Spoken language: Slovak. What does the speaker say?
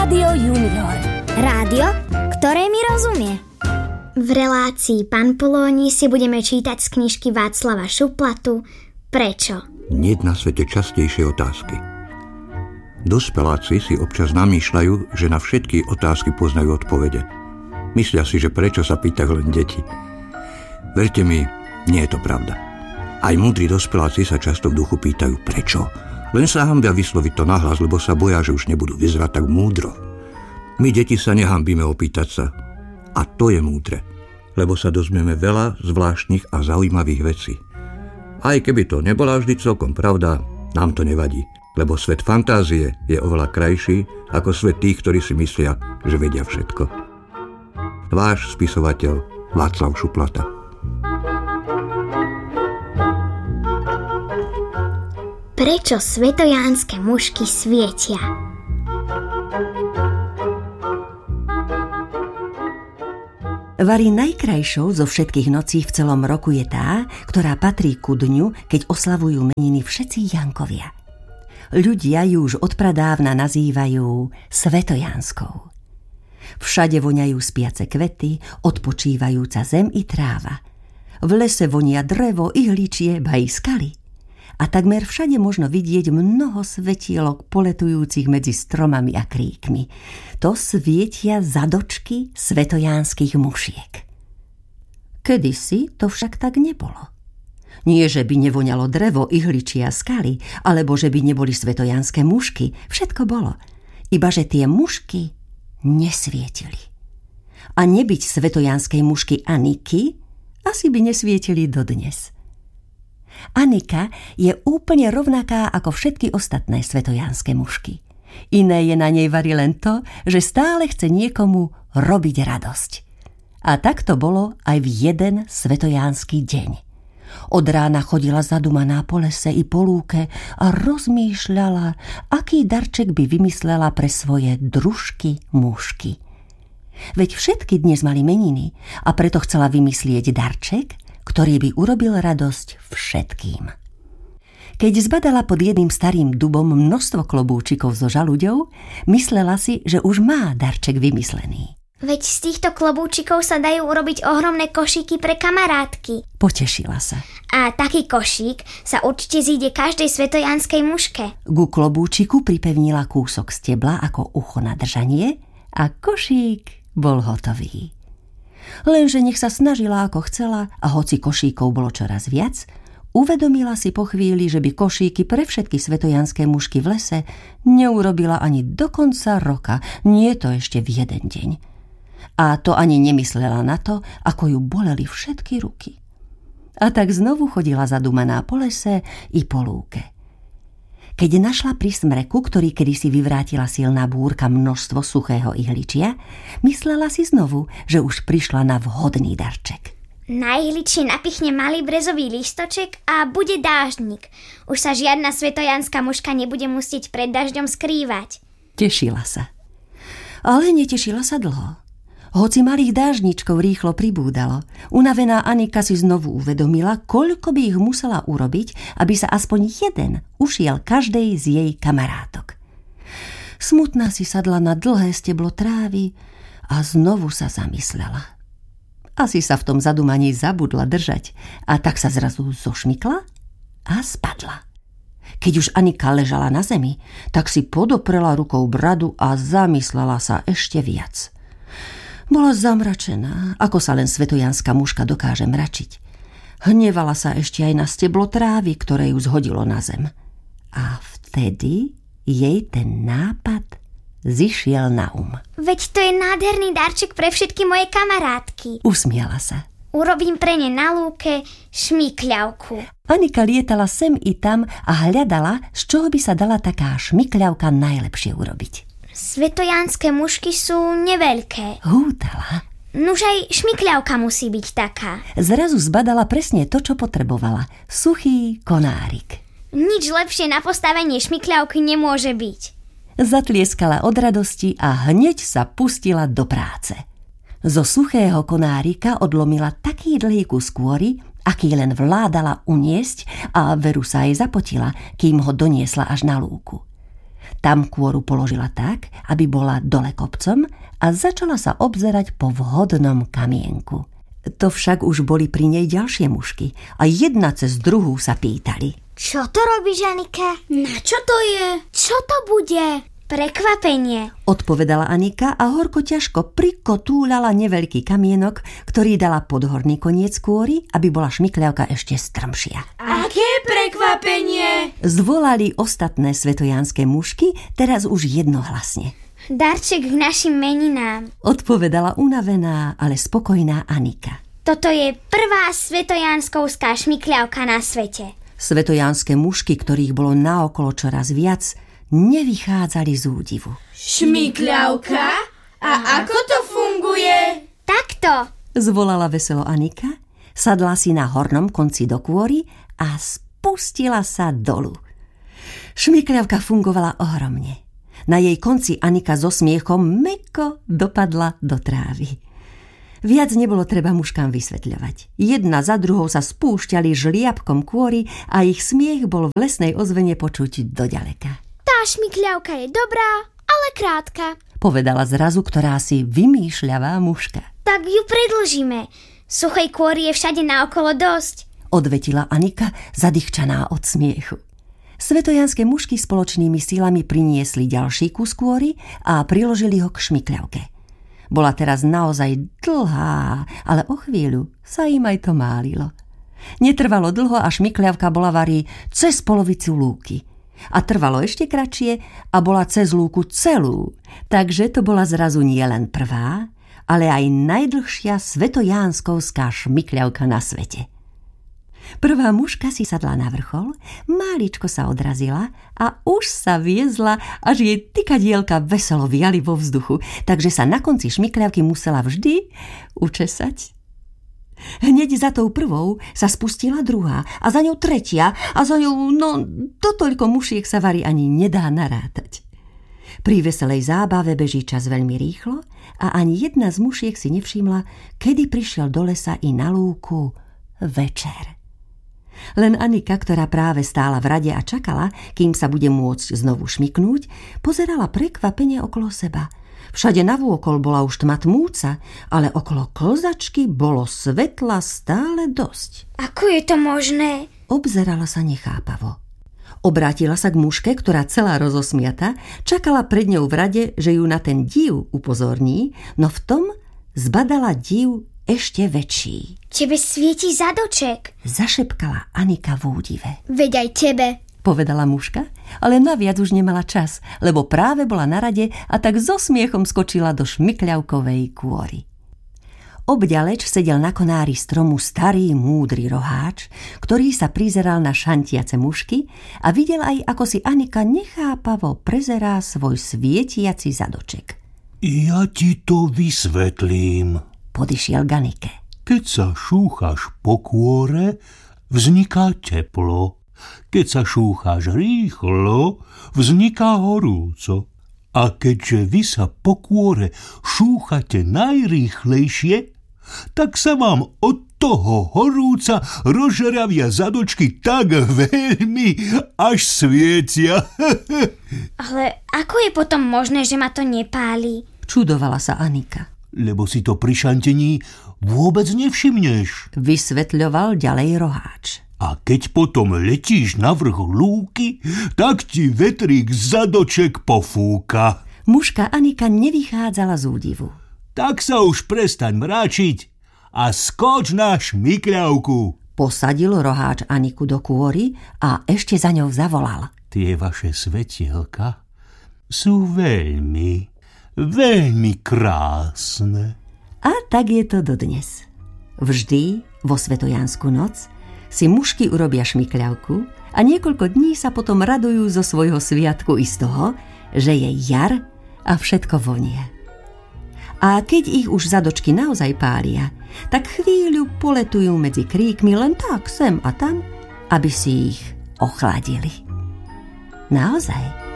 Rádio Junior. Rádio, ktoré mi rozumie. V relácii Pán Polóni si budeme čítať z knižky Václava Šuplatu Prečo? Niet na svete častejšie otázky. Dospeláci si občas namýšľajú, že na všetky otázky poznajú odpovede. Myslia si, že prečo sa pýtajú len deti. Verte mi, nie je to pravda. Aj múdri dospeláci sa často v duchu pýtajú prečo. Len sa hanbia vysloviť to nahlas, lebo sa boja, že už nebudú vyzerať tak múdro. My, deti, sa nehambíme opýtať sa. A to je múdre, lebo sa dozvieme veľa zvláštnych a zaujímavých vecí. Aj keby to nebola vždy celkom pravda, nám to nevadí, lebo svet fantázie je oveľa krajší ako svet tých, ktorí si myslia, že vedia všetko. Váš spisovateľ Václav Šuplata. Prečo svetojánske mušky svietia? Vari najkrajšou zo všetkých nocí v celom roku je tá, ktorá patrí ku dňu, keď oslavujú meniny všetci Jankovia. Ľudia ju už odpradávna nazývajú svetojánskou. Všade voňajú spiace kvety, odpočívajúca zem i tráva. V lese vonia drevo, ihličie, ba i skaly. A takmer všade možno vidieť mnoho svetielok poletujúcich medzi stromami a kríkmi. To svietia zadočky svetojánskych mušiek. Kedysi to však tak nebolo. Nie, že by nevoňalo drevo, ihličie a skaly, alebo že by neboli svetojánske mušky. Všetko bolo. Iba že tie mušky nesvietili. A nebyť svetojánskej mušky Aniky, asi by nesvietili dodnes. Anika je úplne rovnaká ako všetky ostatné svetojánske mušky. Iné je na nej vari len to, že stále chce niekomu robiť radosť. A tak to bolo aj v jeden svetojánsky deň. Od rána chodila zadumaná po lese i po lúke a rozmýšľala, aký darček by vymyslela pre svoje družky mušky. Veď všetky dnes mali meniny a preto chcela vymyslieť darček, ktorý by urobil radosť všetkým. Keď zbadala pod jedným starým dubom množstvo klobúčikov so žaluďou, myslela si, že už má darček vymyslený. Veď z týchto klobúčikov sa dajú urobiť ohromné košíky pre kamarátky. Potešila sa. A taký košík sa určite zíde každej svetojánskej muške. Ku klobúčiku pripevnila kúsok stebla ako ucho na držanie a košík bol hotový. Lenže nech sa snažila ako chcela a hoci košíkov bolo čoraz viac, uvedomila si po chvíli, že by košíky pre všetky svetojánske mušky v lese neurobila ani do konca roka, nie to ešte v jeden deň. A to ani nemyslela na to, ako ju boleli všetky ruky. A tak znovu chodila zadumaná po lese i po lúke. Keď našla pri smreku, ktorý kedysi vyvrátila silná búrka množstvo suchého ihličia, myslela si znovu, že už prišla na vhodný darček. Na ihličie napichne malý brezový lístoček a bude dáždnik. Už sa žiadna svetojánska muška nebude musieť pred dažďom skrývať. Tešila sa. Ale netešila sa dlho. Hoci malých dážničkov rýchlo pribúdalo, unavená Anika si znovu uvedomila, koľko by ich musela urobiť, aby sa aspoň jeden ušiel každej z jej kamarátok. Smutná si sadla na dlhé steblo trávy a znovu sa zamyslela. Asi sa v tom zadumaní zabudla držať a tak sa zrazu zošmykla a spadla. Keď už Anika ležala na zemi, tak si podoprela rukou bradu a zamyslela sa ešte viac. Bola zamračená, ako sa len svetojánska muška dokáže mračiť. Hnevala sa ešte aj na steblo trávy, ktoré ju zhodilo na zem. A vtedy jej ten nápad zišiel na Veď to je nádherný darček pre všetky moje kamarátky. Usmiala sa. Urobím pre ne na lúke šmykľavku. Anika lietala sem i tam a hľadala, z čoho by sa dala taká šmykľavka najlepšie urobiť. Svetojánske mušky sú neveľké. Hútala. Nuž aj šmykľavka musí byť taká. Zrazu zbadala presne to, čo potrebovala. Suchý konárik. Nič lepšie na postavenie šmykľavky nemôže byť. Zatlieskala od radosti a hneď sa pustila do práce. Zo suchého konárika odlomila taký dlhý kus kôry, aký len vládala uniesť a veru sa jej zapotila, kým ho doniesla až na lúku. Tam kôru položila tak, aby bola dole kopcom a začala sa obzerať po vhodnom kamienku. To však už boli pri nej ďalšie mušky a jedna cez druhú sa pýtali. Čo to robíš, Anika? Na čo to je? Čo to bude? Prekvapenie. Odpovedala Anika a horko ťažko prikotúľala neveľký kamienok, ktorý dala pod horný koniec kôry, aby bola šmikľavka ešte strmšia. Aké prekvapenie? Zvolali ostatné svetojánske mušky, teraz už jednohlasne. Darček k našim meninám. Odpovedala unavená, ale spokojná Anika. Toto je prvá svetojánskovská šmikľavka na svete. Svetojánske mušky, ktorých bolo naokolo čoraz viac, nevychádzali z údivu. Šmikľavka? A ako to funguje? Takto. Zvolala veselo Anika, sadla si na hornom konci do kôry a spustila sa dolu. Šmikľavka fungovala ohromne. Na jej konci Anika so smiechom mäkko dopadla do trávy. Viac nebolo treba muškám vysvetľovať. Jedna za druhou sa spúšťali žliabkom kôry a ich smiech bol v lesnej ozvene počuť doďaleka. Tá šmikľavka je dobrá, ale krátka, povedala zrazu ktorá si vymýšľavá muška. Tak ju predĺžime. Suchej kôry je všade naokolo dosť, odvetila Anika zadýchčaná od smiechu. Svetojanské mušky spoločnými sílami priniesli ďalší kus kôry a priložili ho k šmikľavke. Bola teraz naozaj dlhá, ale o chvíľu sa im aj to málilo. Netrvalo dlho a šmikľavka bola vari cez polovicu lúky. A trvalo ešte kratšie a bola cez lúku celú, takže to bola zrazu nie len prvá, ale aj najdlhšia svetojánskovská šmikľavka na svete. Prvá muška si sadla na vrchol, máličko sa odrazila a už sa viezla, až jej tykadielka veselo viali vo vzduchu, takže sa na konci šmikľavky musela vždy učesať. Hneď za tou prvou sa spustila druhá a za ňou tretia a za ňou, to toľko mušiek sa vari ani nedá narátať. Pri veselej zábave beží čas veľmi rýchlo a ani jedna z mušiek si nevšimla, kedy prišiel do lesa i na lúku večer. Len Anika, ktorá práve stála v rade a čakala, kým sa bude môcť znovu šmiknúť, pozerala prekvapene okolo seba. Všade navôkol bola už tma tmúca, ale okolo klzačky bolo svetla stále dosť. Ako je to možné? Obzerala sa nechápavo. Obrátila sa k muške, ktorá celá rozosmiata, čakala pred ňou v rade, že ju na ten div upozorní, no v tom zbadala div ešte väčší. Tebe svieti zadoček, zašepkala Anika v údive. Veď aj tebe, povedala muška, ale naviac už nemala čas, lebo práve bola na rade a tak so smiechom skočila do šmikľavkovej kôry. Obďaleč sedel na konári stromu starý múdry roháč, ktorý sa prizeral na šantiace mušky a videl aj, ako si Anika nechápavo prezerá svoj svietiaci zadoček. Ja ti to vysvetlím, podišiel k Anike. Keď sa šúchaš po kôre, vzniká teplo. Keď sa šúcháš rýchlo, vzniká horúco. A keďže vy sa po kôre šúchate najrýchlejšie, tak sa vám od toho horúca rozžeravia zadočky tak veľmi, až svietia. Ale ako je potom možné, že ma to nepáli? Čudovala sa Anika. Lebo si to pri šantení vôbec nevšimneš, vysvetľoval ďalej roháč. A keď potom letíš na vrch lúky, tak ti vetrík zadoček pofúka. Muška Anika nevychádzala z údivu. Tak sa už prestaň mráčiť a skoč na šmikľavku. Posadil roháč Aniku do kôry a ešte za ňou zavolal. Tie vaše svetielka sú veľmi, veľmi krásne. A tak je to dodnes. Vždy vo svetojanskú noc si mušky urobia šmikľavku a niekoľko dní sa potom radujú zo svojho sviatku i z toho, že je jar a všetko vonie. A keď ich už zadočky naozaj pália, tak chvíľu poletujú medzi kríkmi len tak sem a tam, aby si ich ochladili. Naozaj.